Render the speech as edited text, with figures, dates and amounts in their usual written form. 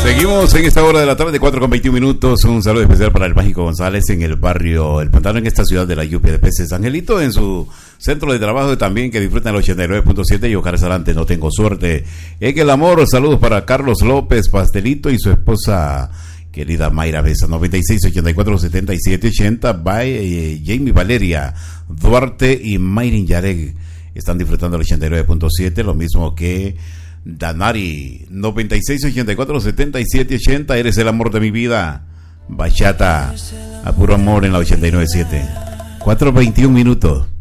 Seguimos en esta hora de la tarde, 4:21. Un saludo especial para el Mágico González en el barrio El Pantano, en esta ciudad de la Lluvia de Peces. Angelito en su centro de trabajo también, que disfrutan el 89.7. Y Ojar Salante, no tengo suerte en el amor. Saludos para Carlos López Pastelito y su esposa querida Mayra Besa. 96-84-77-80. Jamie Valeria Duarte y Mayrin Yareg están disfrutando el 89.7, lo mismo que Danari. 96-84-77-80. Eres el amor de mi vida. Bachata a puro amor en la 89.7. 4:21.